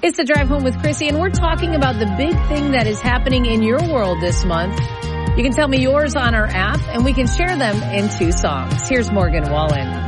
It's the Drive Home with Chrissy, and we're talking about the big thing that is happening in your world this month. You can tell me yours on our app, and we can share them in 2 songs. Here's Morgan Wallen.